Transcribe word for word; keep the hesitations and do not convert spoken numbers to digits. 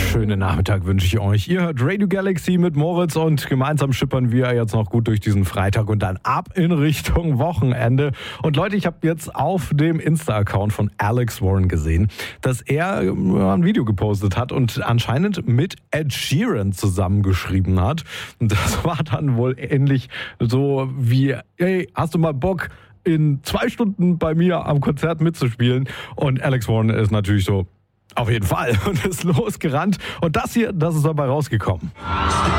wunderschönen Nachmittag wünsche ich euch. Ihr hört Radio Galaxy mit Moritz und gemeinsam schippern wir jetzt noch gut durch diesen Freitag und dann ab in Richtung Wochenende. Und Leute, ich habe jetzt auf dem Insta-Account von Alex Warren gesehen, dass er ein Video gepostet hat und anscheinend mit Ed Sheeran zusammengeschrieben hat. Und das war dann wohl ähnlich so wie, hey, hast du mal Bock, in zwei Stunden bei mir am Konzert mitzuspielen? Und Alex Warren ist natürlich so, auf jeden Fall, und ist losgerannt. Und das hier, das ist dabei rausgekommen.